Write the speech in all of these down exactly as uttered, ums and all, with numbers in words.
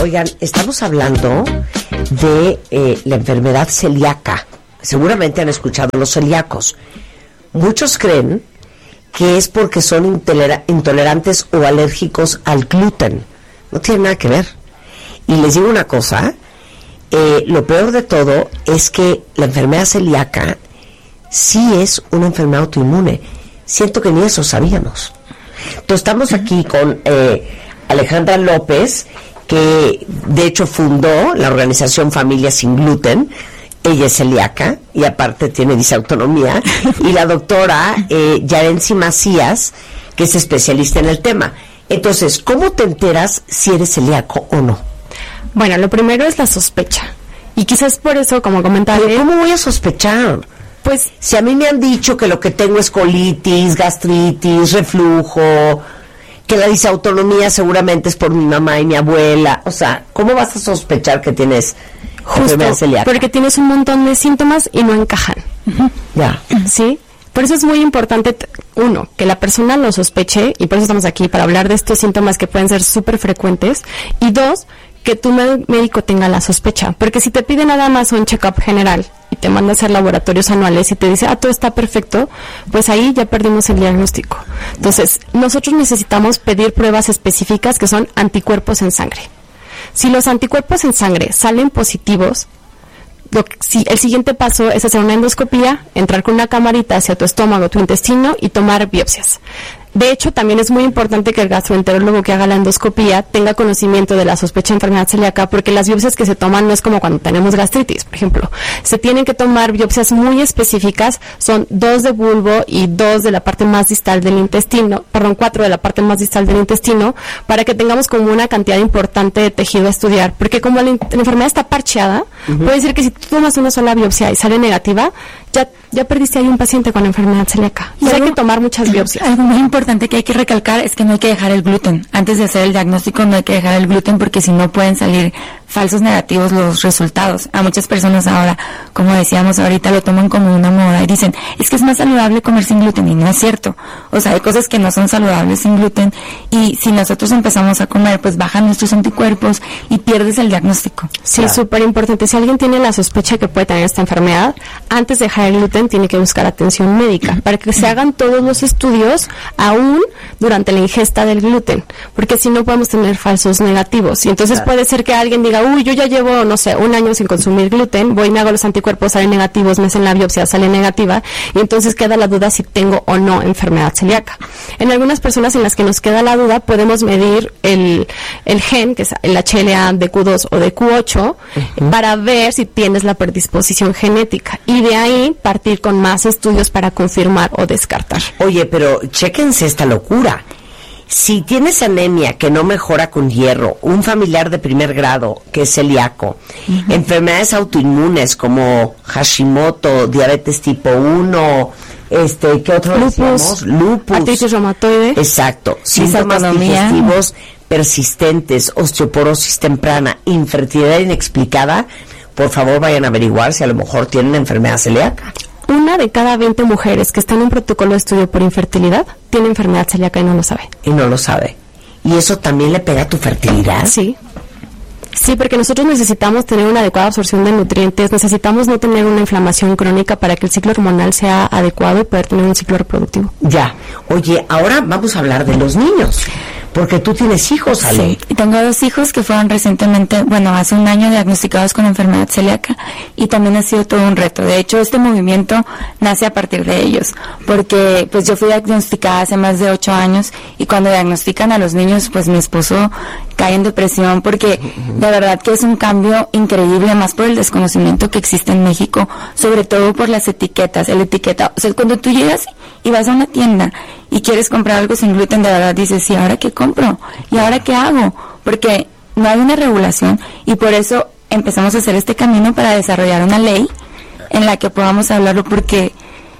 Oigan, estamos hablando de eh, la enfermedad celíaca. Seguramente han escuchado los celíacos. Muchos creen que es porque son intolera- intolerantes o alérgicos al gluten. No tiene nada que ver. Y les digo una cosa, eh, lo peor de todo es que la enfermedad celíaca sí es una enfermedad autoinmune. Siento que ni eso sabíamos. Entonces estamos aquí con eh, Alejandra López, que de hecho fundó la organización Familia Sin Gluten. Ella es celíaca y aparte tiene disautonomía. Y la doctora eh, Yarensi Macías, que es especialista en el tema. Entonces, ¿cómo te enteras si eres celíaco o no? Bueno, lo primero es la sospecha. Y quizás por eso, como comentaba... ¿Pero cómo voy a sospechar? Pues, si a mí me han dicho que lo que tengo es colitis, gastritis, reflujo, que la disautonomía seguramente es por mi mamá y mi abuela. O sea, ¿cómo vas a sospechar que tienes enfermedad celíaca? Porque tienes un montón de síntomas y no encajan. Uh-huh. Ya. ¿Sí? Por eso es muy importante, t- uno, que la persona lo sospeche, y por eso estamos aquí, para hablar de estos síntomas que pueden ser súper frecuentes, y dos, que tu med- médico tenga la sospecha. Porque si te pide nada más un check-up general y te manda a hacer laboratorios anuales y te dice, ah, todo está perfecto, pues ahí ya perdimos el diagnóstico. Entonces, nosotros necesitamos pedir pruebas específicas que son anticuerpos en sangre. Si los anticuerpos en sangre salen positivos, lo que, si, el siguiente paso es hacer una endoscopía, entrar con una camarita hacia tu estómago, tu intestino y tomar biopsias. De hecho, también es muy importante que el gastroenterólogo que haga la endoscopía tenga conocimiento de la sospecha de enfermedad celíaca, porque las biopsias que se toman no es como cuando tenemos gastritis, por ejemplo. Se tienen que tomar biopsias muy específicas, son dos de bulbo y dos de la parte más distal del intestino, perdón, cuatro de la parte más distal del intestino, para que tengamos como una cantidad importante de tejido a estudiar, porque como la, la enfermedad está parcheada, uh-huh. puede decir que si tú tomas una sola biopsia y sale negativa, ya, ya perdiste ahí un paciente con enfermedad celíaca. Y hay que tomar muchas biopsias. Algo muy importante que hay que recalcar es que no hay que dejar el gluten. Antes de hacer el diagnóstico no hay que dejar el gluten, porque si no pueden salir falsos negativos los resultados. A muchas personas ahora, como decíamos ahorita, lo toman como una moda y dicen, es que es más saludable comer sin gluten, y no es cierto. O sea, hay cosas que no son saludables sin gluten, y si nosotros empezamos a comer, pues bajan nuestros anticuerpos y pierdes el diagnóstico. Sí, es súper importante. Si alguien tiene la sospecha que puede tener esta enfermedad, antes de dejar el gluten tiene que buscar atención médica para que se hagan todos los estudios aún durante la ingesta del gluten, porque si no podemos tener falsos negativos. Y entonces claro. puede ser que alguien diga, uy, yo ya llevo, no sé, un año sin consumir gluten, voy y me hago los anticuerpos, salen negativos, me hacen la biopsia, sale negativa, y entonces queda la duda si tengo o no enfermedad celíaca. En algunas personas en las que nos queda la duda, podemos medir el, el gen, que es el H L A de Q dos o de Q ocho, uh-huh. para ver si tienes la predisposición genética, y de ahí partir con más estudios para confirmar o descartar. Oye, pero chéquense esta locura. Si tienes anemia que no mejora con hierro, un familiar de primer grado que es celíaco, uh-huh. enfermedades autoinmunes como Hashimoto, diabetes tipo uno, este, ¿qué otro lupus, decíamos? Lupus, artritis reumatoide, exacto, síntomas digestivos persistentes, osteoporosis temprana, infertilidad inexplicada, por favor vayan a averiguar si a lo mejor tienen enfermedad celíaca. Una de cada veinte mujeres que están en un protocolo de estudio por infertilidad tiene enfermedad celíaca y no lo sabe. Y no lo sabe. ¿Y eso también le pega a tu fertilidad? Sí. Sí, porque nosotros necesitamos tener una adecuada absorción de nutrientes, necesitamos no tener una inflamación crónica para que el ciclo hormonal sea adecuado y poder tener un ciclo reproductivo. Ya. Oye, ahora vamos a hablar de los niños. Porque tú tienes hijos, Ale. Sí, tengo dos hijos que fueron recientemente, bueno, hace un año diagnosticados con enfermedad celíaca, y también ha sido todo un reto. De hecho, este movimiento nace a partir de ellos, porque pues yo fui diagnosticada hace más de ocho años, y cuando diagnostican a los niños, pues mi esposo cae en depresión, porque de verdad que es un cambio increíble, más por el desconocimiento que existe en México, sobre todo por las etiquetas, el etiqueta, o sea, cuando tú llegas y vas a una tienda y quieres comprar algo sin gluten, de verdad dices, ¿y ahora qué compro? ¿Y ahora qué hago? Porque no hay una regulación, y por eso empezamos a hacer este camino para desarrollar una ley en la que podamos hablarlo, porque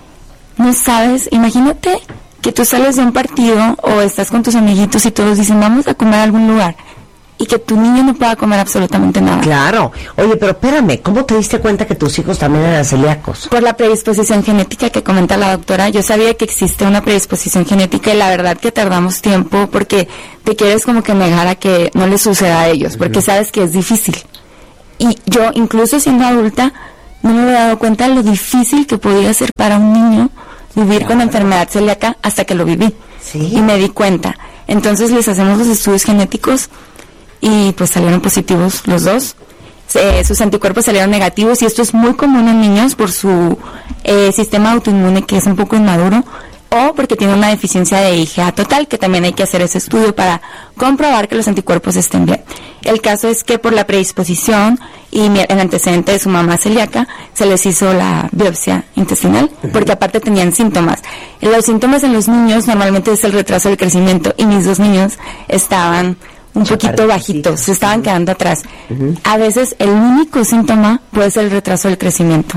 no sabes, imagínate que tú sales de un partido o estás con tus amiguitos y todos dicen, vamos a comer a algún lugar, y que tu niño no pueda comer absolutamente nada. Claro. Oye, pero espérame, ¿cómo te diste cuenta que tus hijos también eran celíacos? Por la predisposición genética que comenta la doctora. Yo sabía que existe una predisposición genética y la verdad que tardamos tiempo porque te quieres como que negar a que no les suceda a ellos, porque uh-huh. sabes que es difícil. Y yo, incluso siendo adulta, no me había dado cuenta de lo difícil que podía ser para un niño vivir claro. con enfermedad celíaca hasta que lo viví. ¿Sí? Y me di cuenta. Entonces les hacemos los estudios genéticos y pues salieron positivos los dos. Eh, sus anticuerpos salieron negativos y esto es muy común en niños por su eh, sistema autoinmune que es un poco inmaduro o porque tiene una deficiencia de I G A total, que también hay que hacer ese estudio para comprobar que los anticuerpos estén bien. El caso es que por la predisposición y el antecedente de su mamá celíaca se les hizo la biopsia intestinal, porque aparte tenían síntomas. Los síntomas en los niños normalmente es el retraso del crecimiento y mis dos niños estaban un poquito bajitos, se estaban quedando atrás. Uh-huh. A veces el único síntoma puede ser el retraso del crecimiento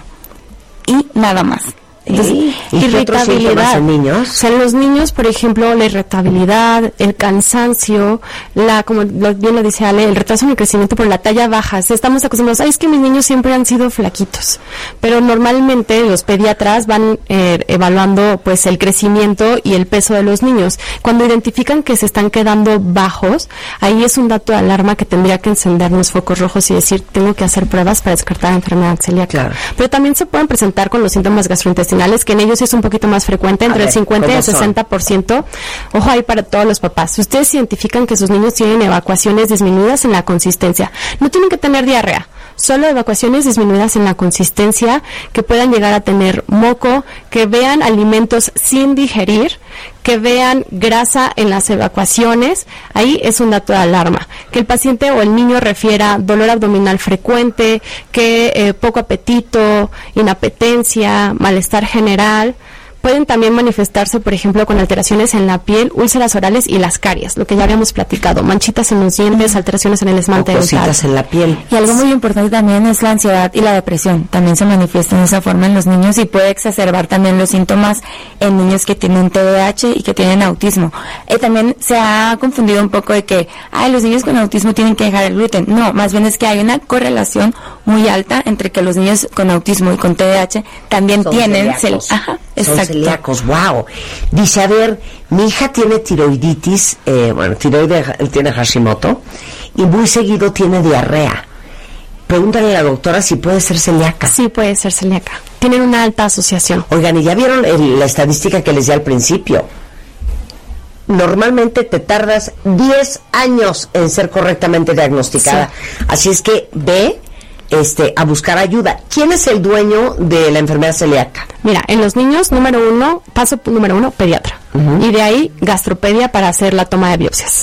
y nada más. Entonces, ¿Y, ¿Y irritabilidad en niños? O sea, en los niños, por ejemplo, la irritabilidad, el cansancio, la, como lo, bien lo dice Ale, el retraso en el crecimiento por la talla baja. O sea, estamos acostumbrados, ay, es que mis niños siempre han sido flaquitos, pero normalmente los pediatras van eh, evaluando pues el crecimiento y el peso de los niños. Cuando identifican que se están quedando bajos, ahí es un dato de alarma que tendría que encendernos focos rojos y decir, tengo que hacer pruebas para descartar enfermedad celíaca. Claro. Pero también se pueden presentar con los síntomas gastrointestinales, que en ellos es un poquito más frecuente, entre ver, el cincuenta y el sesenta por ciento. Ojo ahí para todos los papás. Si ustedes identifican que sus niños tienen evacuaciones disminuidas en la consistencia, no tienen que tener diarrea, solo evacuaciones disminuidas en la consistencia, que puedan llegar a tener moco, que vean alimentos sin digerir, que vean grasa en las evacuaciones, ahí es un dato de alarma. Que el paciente o el niño refiera dolor abdominal frecuente, que eh, poco apetito, inapetencia, malestar general. Pueden también manifestarse, por ejemplo, con alteraciones en la piel, úlceras orales y las caries, lo que ya habíamos platicado, manchitas en los dientes, alteraciones en el esmalte dental. Cositas en la piel. Y algo muy importante también es la ansiedad y la depresión. También se manifiesta de esa forma en los niños y puede exacerbar también los síntomas en niños que tienen T D A H y que tienen autismo. Eh, también se ha confundido un poco de que, ay, los niños con autismo tienen que dejar el gluten. No, más bien es que hay una correlación muy alta entre que los niños con autismo y con T D A H también Son tienen... Cel- Ajá, exacto. Celíacos, wow. Dice, a ver, mi hija tiene tiroiditis, eh, bueno, tiroide, tiene Hashimoto, y muy seguido tiene diarrea. Pregúntale a la doctora si puede ser celíaca. Sí, puede ser celíaca. Tienen una alta asociación. Oigan, ¿y ya vieron el, la estadística que les di al principio? Normalmente te tardas diez años en ser correctamente diagnosticada. Sí. Así es que ve... Este, a buscar ayuda. ¿Quién es el dueño de la enfermedad celíaca? Mira, en los niños, número uno, paso número uno, pediatra. Uh-huh. Y de ahí, gastropedia para hacer la toma de biopsias.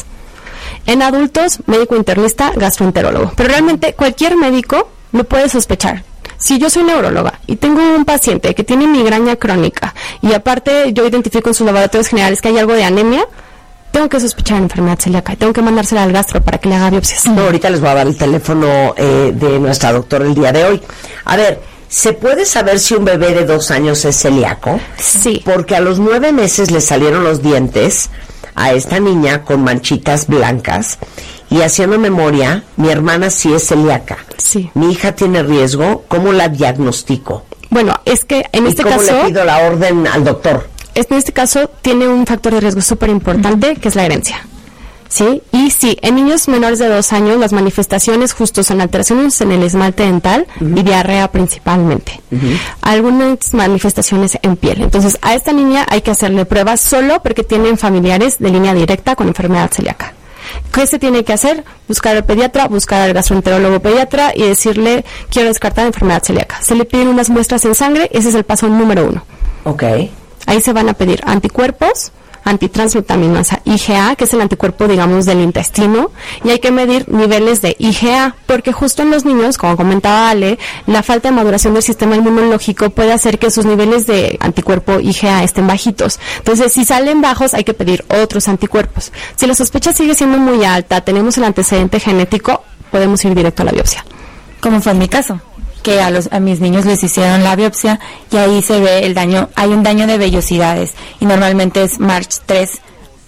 En adultos, médico internista, gastroenterólogo. Pero realmente cualquier médico lo puede sospechar. Si yo soy neuróloga y tengo un paciente que tiene migraña crónica y aparte yo identifico en sus laboratorios generales que hay algo de anemia, tengo que sospechar enfermedad celíaca y tengo que mandársela al gastro para que le haga biopsias. No, ahorita les voy a dar el teléfono eh, de nuestra doctora el día de hoy. A ver, ¿se puede saber si un bebé de dos años es celíaco? Sí. Porque a los nueve meses le salieron los dientes a esta niña con manchitas blancas y haciendo memoria, mi hermana sí es celíaca. Sí. Mi hija tiene riesgo, ¿cómo la diagnostico? Bueno, es que en este ¿Y cómo caso... le pido la orden al doctor? En este caso tiene un factor de riesgo súper importante, que es la herencia. ¿Sí? Y sí, en niños menores de dos años las manifestaciones justo son alteraciones en el esmalte dental uh-huh. y diarrea principalmente. Uh-huh. Algunas manifestaciones en piel. Entonces, a esta niña hay que hacerle pruebas solo porque tienen familiares de línea directa con enfermedad celíaca. ¿Qué se tiene que hacer? Buscar al pediatra, buscar al gastroenterólogo pediatra y decirle, quiero descartar enfermedad celíaca. Se le piden unas muestras en sangre, ese es el paso número uno. Ok. Ahí se van a pedir anticuerpos, antitransglutaminasa I G A, que es el anticuerpo, digamos, del intestino, y hay que medir niveles de I G A, porque justo en los niños, como comentaba Ale, la falta de maduración del sistema inmunológico puede hacer que sus niveles de anticuerpo I G A estén bajitos. Entonces, si salen bajos, hay que pedir otros anticuerpos. Si la sospecha sigue siendo muy alta, tenemos el antecedente genético, podemos ir directo a la biopsia. Como fue en mi caso, que a los a mis niños les hicieron la biopsia y ahí se ve el daño, hay un daño de vellosidades y normalmente es March tres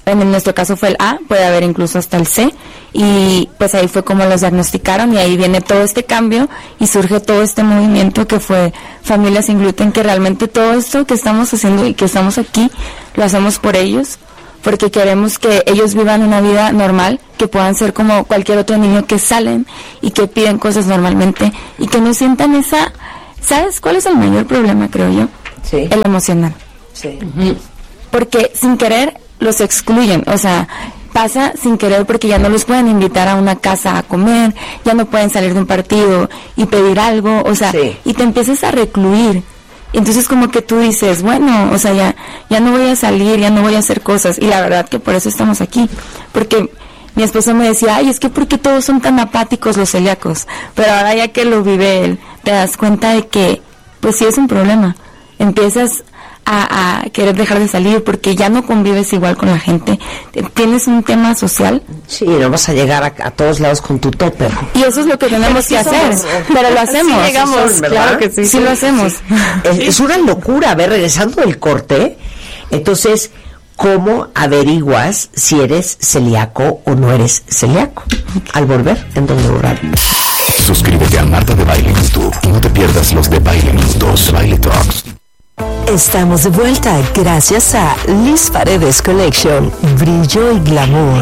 en nuestro caso fue el A, puede haber incluso hasta el C, y pues ahí fue como los diagnosticaron, y ahí viene todo este cambio y surge todo este movimiento que fue Familias Sin Gluten, que realmente todo esto que estamos haciendo y que estamos aquí, lo hacemos por ellos, porque queremos que ellos vivan una vida normal, que puedan ser como cualquier otro niño que salen y que piden cosas normalmente, y que no sientan esa... ¿Sabes cuál es el mayor problema, creo yo? Sí. El emocional. Sí. Uh-huh. Porque sin querer los excluyen, o sea, pasa sin querer porque ya no los pueden invitar a una casa a comer, ya no pueden salir de un partido y pedir algo, o sea, sí. Y te empiezas a recluir. Entonces como que tú dices, bueno, o sea, ya ya no voy a salir, ya no voy a hacer cosas, y la verdad que por eso estamos aquí, porque mi esposo me decía, ay, es que ¿por qué todos son tan apáticos los celíacos? Pero ahora ya que lo vive él, te das cuenta de que, pues sí es un problema. Empiezas a, a querer dejar de salir porque ya no convives igual con la gente. Tienes un tema social. Sí, no vas a llegar a, a todos lados con tu topper. Y eso es lo que tenemos sí que hacer. Somos, pero lo hacemos. Sí, llegamos, son, claro que sí. Sí, sí lo hacemos. Sí. Es, es una locura. A ver, regresando del corte, entonces... ¿Cómo averiguas si eres celíaco o no eres celíaco? Al volver, en W Radio. Suscríbete a Marta de Baile en YouTube y no te pierdas los de Baile Minutos, Baile Talks. Estamos de vuelta gracias a Liz Paredes Collection, brillo y glamour.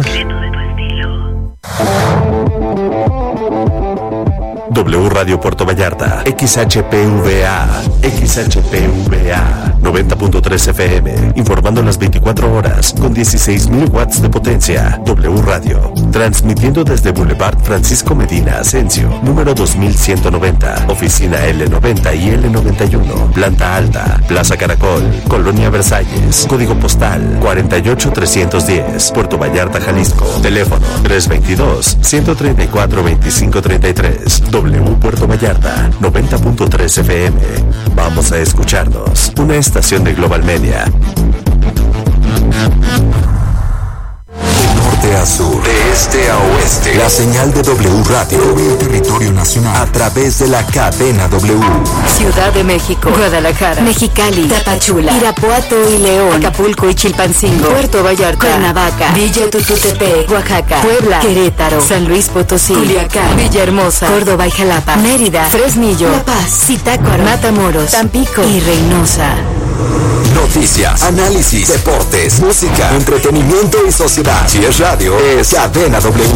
W Radio Puerto Vallarta, X H P V A, X H P V A, noventa punto tres F M, informando las veinticuatro horas, con dieciséis mil watts de potencia. W Radio, transmitiendo desde Boulevard Francisco Medina Asensio, número dos mil ciento noventa, oficina L noventa y L noventa y uno, planta alta, Plaza Caracol, Colonia Versalles, código postal cuarenta y ocho trescientos diez, Puerto Vallarta, Jalisco, teléfono tres veintidós, ciento treinta y cuatro, veinticinco treinta y tres. W Puerto Vallarta, noventa punto tres F M. Vamos a escucharnos. Una estación de Global Media. De norte a sur, de este a oeste, la señal de W Radio cubre el territorio nacional a través de la cadena W. Ciudad de México, Guadalajara, Mexicali, Tapachula, Irapuato y León, Acapulco y Chilpancingo, Puerto Vallarta, Cuernavaca, Villa Tultepec, Oaxaca, Puebla, Querétaro, San Luis Potosí, Culiacán, Villahermosa, Córdoba y Jalapa, Mérida, Fresnillo, La Paz, Zitácuaro, Matamoros, Tampico y Reynosa. Noticias, análisis, deportes, música, entretenimiento y sociedad. Si es radio, es Cadena W.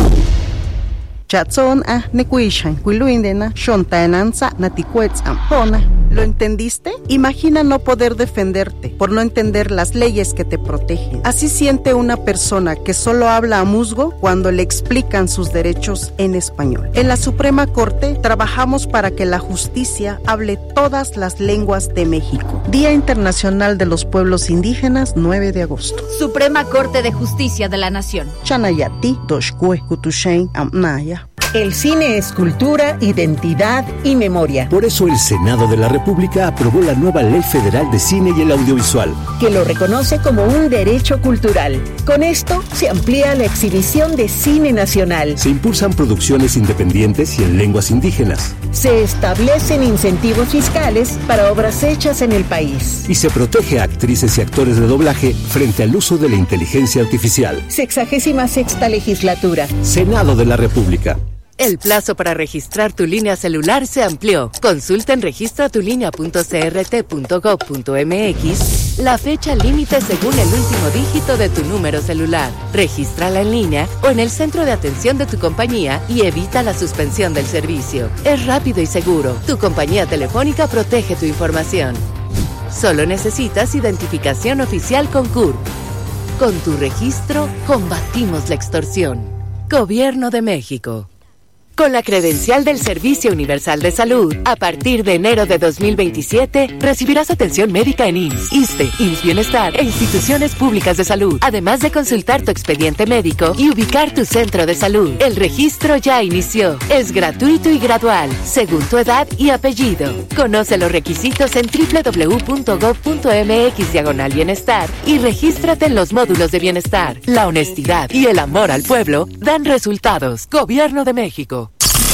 Chatson a nekuishan, kuiluindena, shontaenanza, naticuetz ampona. ¿Lo entendiste? Imagina no poder defenderte por no entender las leyes que te protegen. Así siente una persona que solo habla a musgo cuando le explican sus derechos en español. En la Suprema Corte trabajamos para que la justicia hable todas las lenguas de México. Día Internacional de los Pueblos Indígenas, nueve de agosto. Suprema Corte de Justicia de la Nación. Chanayati, Doshkue, Kutushain, Amnaya. El cine es cultura, identidad y memoria. Por eso el Senado de la República aprobó la nueva Ley Federal de Cine y el Audiovisual, que lo reconoce como un derecho cultural. Con esto se amplía la exhibición de cine nacional. Se impulsan producciones independientes y en lenguas indígenas. Se establecen incentivos fiscales para obras hechas en el país. Y se protege a actrices y actores de doblaje frente al uso de la inteligencia artificial. Sexagésima sexta legislatura. Senado de la República. El plazo para registrar tu línea celular se amplió. Consulta en registra tu línea punto c r t punto gov punto m x la fecha límite según el último dígito de tu número celular. Regístrala en línea o en el centro de atención de tu compañía y evita la suspensión del servicio. Es rápido y seguro. Tu compañía telefónica protege tu información. Solo necesitas identificación oficial con C U R P. Con tu registro, combatimos la extorsión. Gobierno de México. Con la credencial del Servicio Universal de Salud, a partir de enero de dos mil veintisiete, recibirás atención médica en I M S S, ISSSTE, I M S S Bienestar e instituciones públicas de salud, además de consultar tu expediente médico y ubicar tu centro de salud. El registro ya inició. Es gratuito y gradual, según tu edad y apellido. Conoce los requisitos en doble u doble u doble u punto gov punto m x diagonal bienestar y regístrate en los módulos de bienestar. La honestidad y el amor al pueblo dan resultados. Gobierno de México.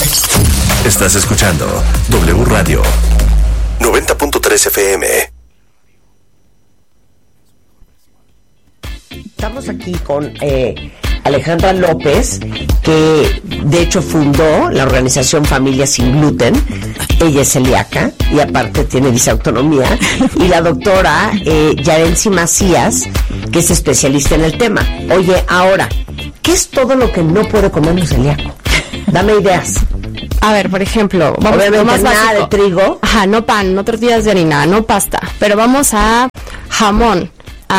Estás escuchando W Radio noventa punto tres F M. Estamos aquí con eh, Alejandra López, que de hecho fundó la organización Familia Sin Gluten. Ella es celíaca y aparte tiene disautonomía. Y la doctora eh, Yarensi Macías, que es especialista en el tema. Oye, ahora, ¿qué es todo lo que no puede comer un celíaco? Dame ideas. A ver, por ejemplo, vamos a Obviamente más nada básico. de trigo. Ajá, no pan, no tortillas de harina, no pasta. Pero vamos a jamón,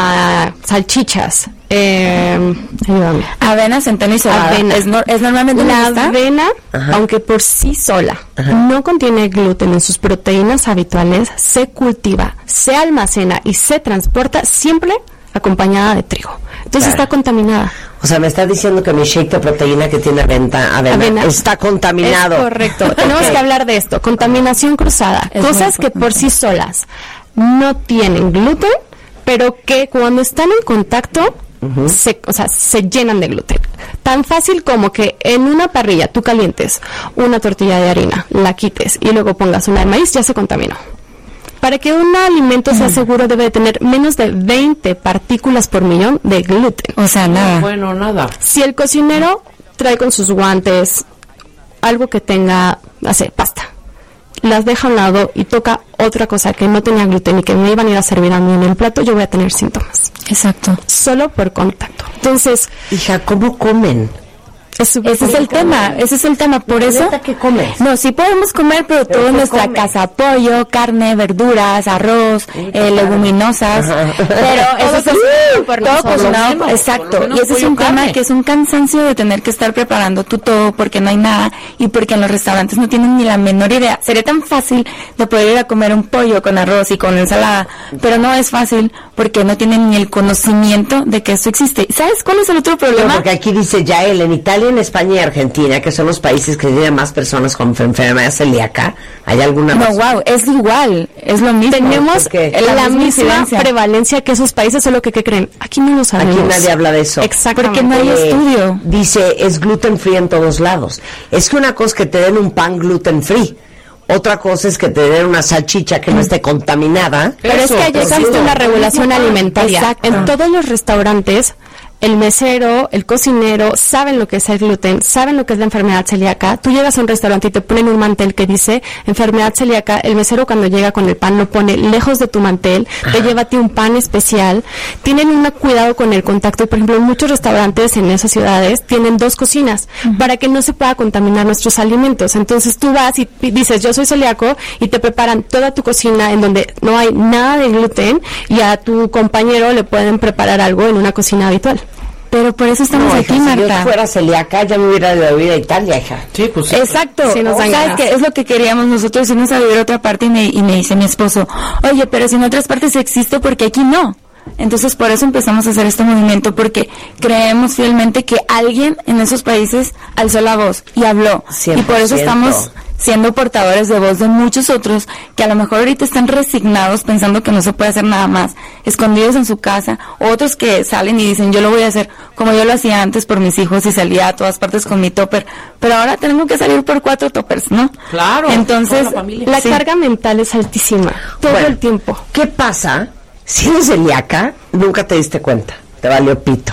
a salchichas, eh, ayúdame. Avena, centeno y cebada. Avena. Es, no, es normalmente La lista. avena, Ajá. aunque por sí sola Ajá. no contiene gluten en sus proteínas habituales, se cultiva, se almacena y se transporta siempre acompañada de trigo. Entonces Claro. está contaminada. O sea, me estás diciendo que mi shake de proteína que tiene avena, avena, Avena. está contaminado. Es correcto. Tenemos Ok. que hablar de esto. Contaminación cruzada. Es Cosas muy que por sí solas no tienen gluten, pero que cuando están en contacto, se, o sea, se llenan de gluten. Tan fácil como que en una parrilla tú calientes una tortilla de harina, la quites y luego pongas una de maíz, ya se contaminó. Para que un alimento sea seguro debe de tener menos de veinte partículas por millón de gluten. O sea, nada. Bueno, nada. Si el cocinero trae con sus guantes algo que tenga, no sé, pasta, las deja a un lado y toca otra cosa que no tenía gluten y que me iban a ir a servir a mí en el plato, yo voy a tener síntomas. Exacto. Solo por contacto. Entonces, Hija, ¿cómo comen? es Ese es el tema, ese es el tema, por eso. ¿Neta qué comes? No, sí podemos comer, pero, ¿Pero todo en qué nuestra comes? casa, pollo, carne, verduras, arroz, eh, claro. leguminosas, Ajá. pero eso es cocinado por todo nosotros. cocinado, Por lo menos, exacto, por lo menos y ese es pollo, un tema carne. que es un cansancio de tener que estar preparando tú todo porque no hay nada y porque en los restaurantes no tienen ni la menor idea. Sería tan fácil de poder ir a comer un pollo con arroz y con ensalada, pero no es fácil porque no tienen ni el conocimiento de que esto existe. ¿Sabes cuál es el otro Pero problema? porque aquí dice Yael, en Italia, en España y Argentina, que son los países que tienen más personas con enfermedad celíaca, ¿hay alguna No, razón? wow, es igual, es lo mismo. tenemos porque es la la misma misma incidencia. prevalencia que esos países, solo que, ¿qué creen? Aquí no lo sabemos. Aquí nadie habla de eso. Exactamente. Porque no hay Eh, estudio. Dice, es gluten free en todos lados. Es que una cosa es que te den un pan gluten free. Otra cosa es que te den una salchicha que no esté contaminada. Pero Eso, es que ya por existe eso. una regulación alimentaria. Exacto. En todos los restaurantes, el mesero, el cocinero, saben lo que es el gluten, saben lo que es la enfermedad celíaca. Tú llegas a un restaurante y te ponen un mantel que dice enfermedad celíaca. El mesero cuando llega con el pan lo pone lejos de tu mantel, te lleva a ti un pan especial. Tienen un cuidado con el contacto. Y, por ejemplo, en muchos restaurantes en esas ciudades tienen dos cocinas para que no se pueda contaminar nuestros alimentos. Entonces tú vas y y dices, yo soy celíaco, y te preparan toda tu cocina en donde no hay nada de gluten, y a tu compañero le pueden preparar algo en una cocina habitual. Pero por eso estamos No, aquí, hija, si Marta. yo fuera celíaca, ya me hubiera ido a vivir a Italia, hija. Sí, pues sí. Exacto. Sí nos dan ¿Sabes ganas. qué? Es lo que queríamos nosotros, irnos a vivir a otra parte y me, y me dice mi esposo, oye, pero si en otras partes existe, porque aquí no. Entonces por eso empezamos a hacer este movimiento, porque creemos fielmente que alguien en esos países alzó la voz y habló. cien Y por por eso ciento. estamos siendo portadores de voz de muchos otros que a lo mejor ahorita están resignados pensando que no se puede hacer nada más, escondidos en su casa, otros que salen y dicen yo lo voy a hacer como yo lo hacía antes por mis hijos y salía a todas partes con mi topper, pero ahora tengo que salir por cuatro toppers, ¿no? Claro, Entonces, toda la familia. La sí. carga mental es altísima, todo Bueno, el tiempo. ¿Qué pasa si eres celíaca? Nunca te diste cuenta. Te valió pito.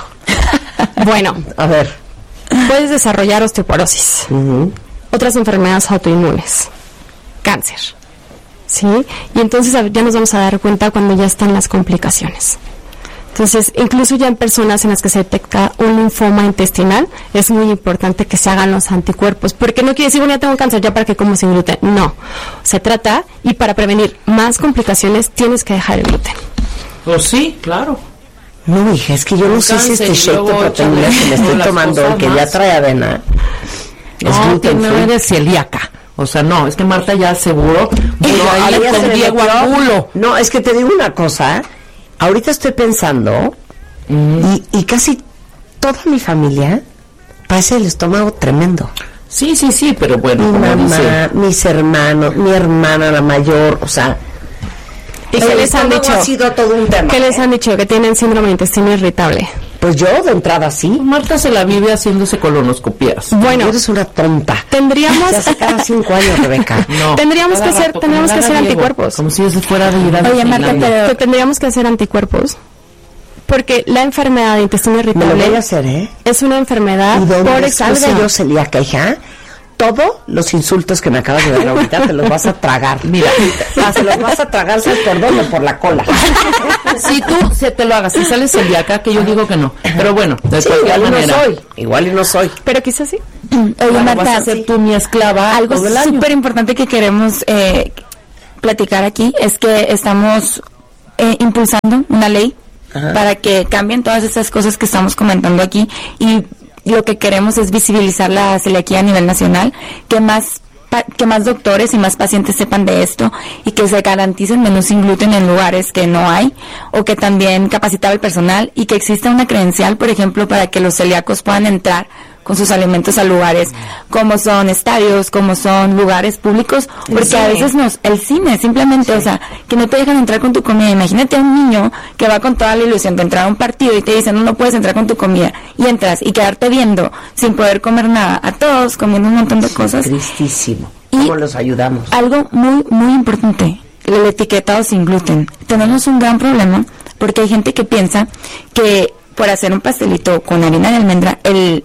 Bueno, A ver. puedes desarrollar osteoporosis, Ujú. otras enfermedades autoinmunes, cáncer, ¿sí? Y entonces a- ya nos vamos a dar cuenta cuando ya están las complicaciones. Entonces, incluso ya en personas en las que se detecta un linfoma intestinal, es muy importante que se hagan los anticuerpos, porque no quiere decir, bueno, ya tengo cáncer, ya para que como sin gluten. No, se trata, y para prevenir más complicaciones, tienes que dejar el gluten. Pues sí, claro. No, hija, es que yo no Un sé si cáncer este y shake de luego proteína échale que me estoy las tomando, cosas el que ya más. trae avena, es No, gluten tiene free. eres celíaca. O sea, no, es que Marta ya aseguró. Voy No, a ir ahí ya se con me Diego metió. Angulo. No, es que te digo una cosa. Ahorita estoy pensando y, y casi toda mi familia parece el estómago tremendo. Sí, sí, sí, pero bueno, Mi como mamá, dice. mis hermanos, mi hermana la mayor, o sea, ¿Y qué el les han estómago dicho? ha sido todo un tema. ¿Qué les han dicho? Que tienen síndrome de intestino irritable. Pues yo de entrada sí. Marta se la vive haciéndose colonoscopías. Bueno, Eres una tonta. tendríamos Se hace cada cinco años, Rebeca. No, tendríamos cada que hacer- rato, tendríamos como que le haga hacer Diego, anticuerpos. Como si eso fuera de ir a Oye, Marta, Disneylandia. pero que tendríamos que hacer anticuerpos Porque la enfermedad de intestino Me lo irritable voy a hacer, ¿eh? es una enfermedad ¿Y por donde salga exclusión. yo celíaca, hija? Todos los insultos que me acabas de dar ahorita te los vas a tragar. Mira, ah, se los vas a tragar, ¿sabes por dónde? Por la cola. Si tú se te lo hagas, si sales celíaca, que yo digo que no. Pero bueno, de Sí, cualquier igual y manera. no soy. Igual y no soy. Pero quizás sí. Oye, Bueno, Marta, vas a ser tú mi esclava algo todo el año. súper importante que queremos eh, platicar aquí es que estamos eh, impulsando una ley Ajá. para que cambien todas esas cosas que estamos comentando aquí, y lo que queremos es visibilizar la celiaquía a nivel nacional, que más pa- que más doctores y más pacientes sepan de esto, y que se garanticen menús sin gluten en lugares que no hay, o que también capacitar al personal, y que exista una credencial, por ejemplo, para que los celíacos puedan entrar con sus alimentos a lugares como son estadios, como son lugares públicos, porque Sí. a veces nos, el cine simplemente, o sea, que no te dejan entrar con tu comida. Imagínate a un niño que va con toda la ilusión de entrar a un partido y te dicen, no, no puedes entrar con tu comida, y entras y quedarte viendo sin poder comer nada, a todos comiendo un montón de cosas. Tristísimo. Y- ¿Cómo los ayudamos? Algo muy, muy importante, el etiquetado sin gluten. Tenemos un gran problema porque hay gente que piensa que por hacer un pastelito con harina de almendra, el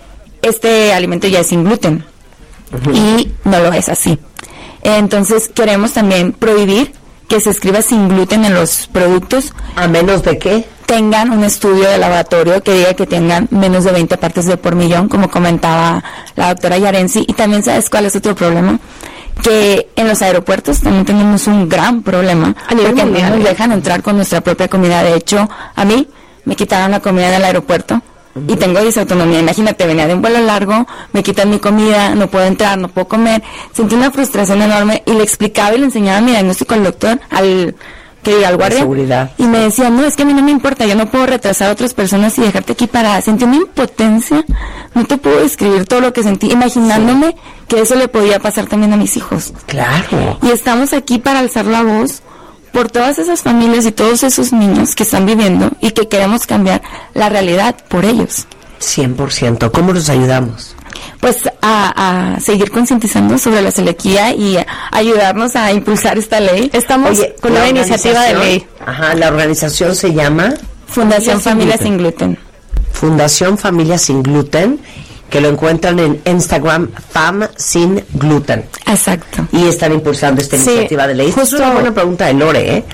este alimento ya es sin gluten. Uh-huh. Y no lo es así. Entonces queremos también prohibir que se escriba sin gluten en los productos. ¿A menos de qué? Tengan un estudio de laboratorio que diga que tengan menos de veinte partes de por millón, como comentaba la doctora Yarensi. Y también, ¿sabes cuál es otro problema? Que en los aeropuertos también tenemos un gran problema, porque no nos dejan entrar con nuestra propia comida. De hecho, a mí me quitaron la comida del aeropuerto y tengo disautonomía. Imagínate, venía de un vuelo largo, me quitan mi comida, no puedo entrar, no puedo comer. Sentí una frustración enorme y le explicaba y le enseñaba mi diagnóstico al doctor, al que diga, al guardia, seguridad. Y me decía, no, es que a mí no me importa, yo no puedo retrasar a otras personas y dejarte aquí parada. Sentí una impotencia, no te puedo describir todo lo que sentí, imaginándome sí. que eso le podía pasar también a mis hijos. Claro. Y estamos aquí para alzar la voz por todas esas familias y todos esos niños que están viviendo y que queremos cambiar la realidad por ellos. cien por ciento. ¿Cómo los ayudamos? Pues a, a seguir concientizando sobre la celiaquía y a ayudarnos a impulsar esta ley. Estamos Oye, con una iniciativa de ley. Ajá, la organización se llama Fundación Familia Sin Gluten. Fundación Familia Sin Gluten, que lo encuentran en Instagram, Fam Sin Gluten. Exacto. Y están impulsando esta sí, iniciativa de ley. Esta es una buena pregunta de Lore, ¿eh?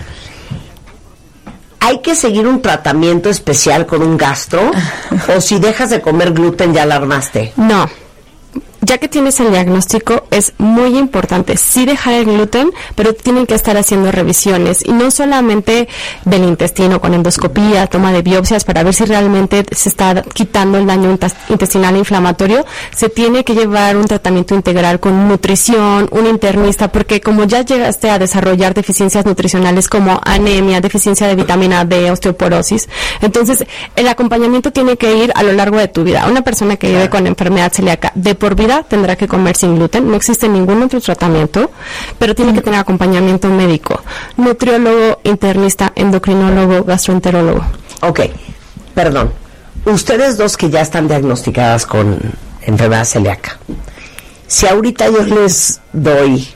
¿Hay que seguir un tratamiento especial con un gastro? ¿O si dejas de comer gluten ya la armaste? No. Ya que tienes el diagnóstico, es muy importante sí dejar el gluten, pero tienen que estar haciendo revisiones, y no solamente del intestino con endoscopía, toma de biopsias para ver si realmente se está quitando el daño intestinal e inflamatorio. Se tiene que llevar un tratamiento integral con nutrición, un internista, porque como ya llegaste a desarrollar deficiencias nutricionales como anemia, deficiencia de vitamina D, osteoporosis, entonces el acompañamiento tiene que ir a lo largo de tu vida. Una persona que vive con enfermedad celíaca de por vida tendrá que comer sin gluten. No existe ningún otro tratamiento, pero tiene que tener acompañamiento médico, nutriólogo, internista, endocrinólogo, gastroenterólogo. Ok, perdón. Ustedes dos que ya están diagnosticadas con enfermedad celíaca, si ahorita yo les doy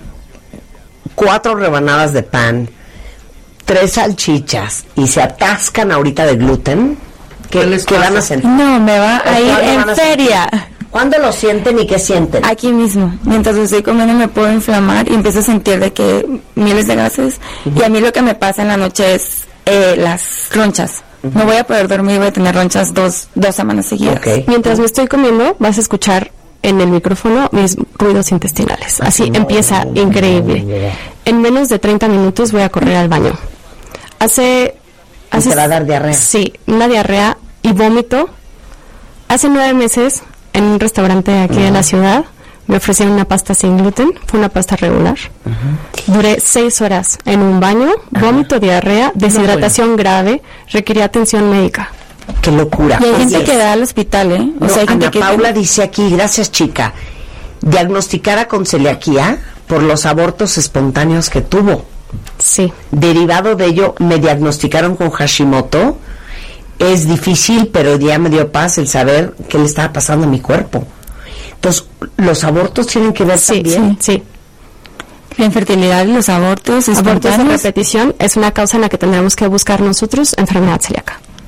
cuatro rebanadas de pan, tres salchichas y se atascan ahorita de gluten, ¿qué, ¿qué van a sentir? No, me va a ir en feria. ¿Cuándo lo sienten y qué sienten? Aquí mismo, mientras estoy comiendo me puedo inflamar y empiezo a sentir de que miles de gases. Uh-huh. Y a mí lo que me pasa en la noche es eh, las ronchas. Uh-huh. No voy a poder dormir, voy a tener ronchas dos, dos semanas seguidas. Okay. Mientras me estoy comiendo, vas a escuchar en el micrófono mis ruidos intestinales. Así no, empieza no, increíble. No, no, no. En menos de treinta minutos voy a correr al baño. Hace... hace ¿Te va a dar diarrea? Sí, una diarrea y vómito. Hace nueve meses... en un restaurante aquí uh-huh. de la ciudad me ofrecieron una pasta sin gluten, fue una pasta regular. Uh-huh. Duré seis horas en un baño, uh-huh. vómito, diarrea, deshidratación no, bueno. grave, requería atención médica. ¡Qué locura! Y hay Oye, gente que da al hospital, ¿eh? O no, sea, hay gente Ana que Paula dice aquí, gracias chica, diagnosticada con celiaquía por los abortos espontáneos que tuvo. Sí. Derivado de ello, me diagnosticaron con Hashimoto. Es difícil, pero ya me dio paz el saber qué le estaba pasando a mi cuerpo. Entonces, ¿los abortos tienen que ver sí, también? Sí, sí. La infertilidad y los abortos abortos de repetición es una causa en la que tendremos que buscar nosotros enfermedad celíaca.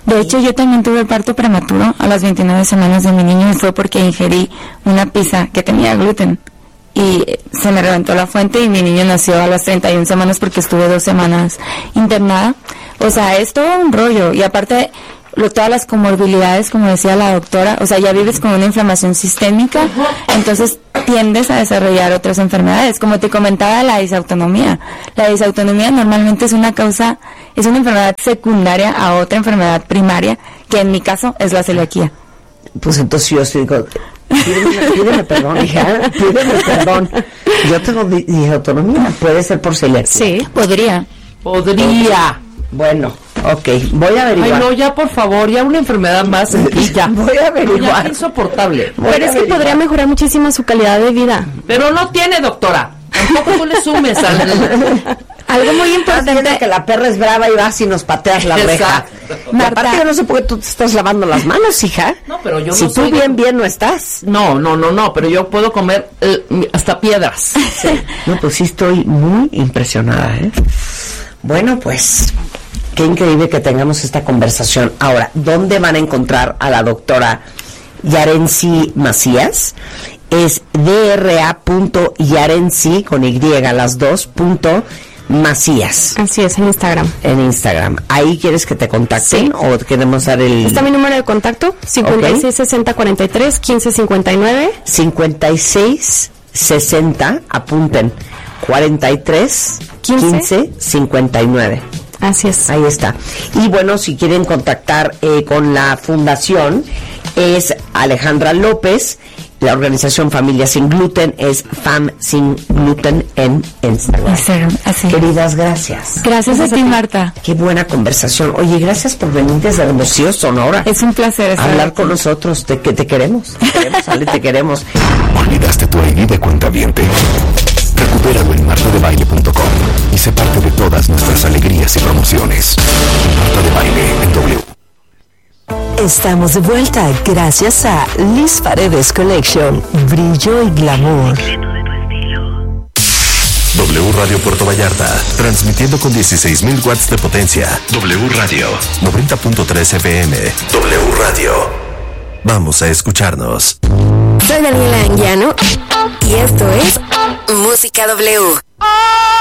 De hecho, yo también tuve parto prematuro a las veintinueve semanas de mi niño y fue porque ingerí una pizza que tenía gluten. Y se me reventó la fuente y mi niño nació a las treinta y una semanas porque estuve dos semanas internada. O sea, es todo un rollo. Y aparte, lo, todas las comorbilidades, como decía la doctora, o sea, ya vives con una inflamación sistémica, entonces tiendes a desarrollar otras enfermedades. Como te comentaba, la disautonomía. La disautonomía normalmente es una causa, es una enfermedad secundaria a otra enfermedad primaria, que en mi caso es la celiaquía. Pues entonces yo estoy digo, pídeme, pídeme perdón, hija, pídeme perdón. Yo tengo di- disautonomía, puede ser por celiaquía. Sí, podría. Podría. Bueno, ok, voy a averiguar. Ay, no, ya por favor, ya una enfermedad más y ya. Voy a averiguar. Ya, insoportable. Voy Pero a es que averiguar. podría mejorar muchísimo su calidad de vida. Pero no tiene, doctora. Tampoco tú le sumes al... Algo muy Estás viendo importante. que la perra es brava y vas y nos pateas la oreja. Exacto. Y aparte yo no sé por qué tú te estás lavando las manos, hija. No, pero yo si no tú soy de- bien, bien no estás. No, no, no, no, pero yo puedo comer eh, hasta piedras. No, pues sí estoy muy impresionada, ¿eh? Bueno, pues, qué increíble que tengamos esta conversación. Ahora, ¿dónde van a encontrar a la doctora Yarensi Macías? Es dra.yarensi, con Y, las dos, punto Macías. Así es, en Instagram. En Instagram. ¿Ahí quieres que te contacten Sí. o queremos dar el Está mi número de contacto, cincuenta y seis sesenta cuarenta y tres quince cincuenta y nueve. cincuenta y seis sesenta, apunten, cuarenta y tres quince cincuenta y nueve? Así es. Ahí está. Y bueno, si quieren contactar eh, con la fundación, es Alejandra López. La organización Familia Sin Gluten es Fam Sin Gluten en Instagram. Instagram, así. Queridas, gracias. Gracias a ti, Marta. Qué buena conversación. Oye, gracias por venir desde Hermosillo, Sonora. Es un placer estar Hablar aquí. con nosotros, te, que te queremos. Te queremos, Ale, te queremos. ¿Olvidaste tu I D de cuentaviente? Recupéralo en marta de baile punto com y sé parte de todas nuestras alegrías y promociones. Marta de Baile en W. Estamos de vuelta gracias a Liz Paredes Collection, brillo y glamour. W Radio Puerto Vallarta, transmitiendo con dieciséis mil watts de potencia. W Radio, noventa punto tres F M. W Radio. Vamos a escucharnos. Soy Daniela Anguiano y esto es Música W.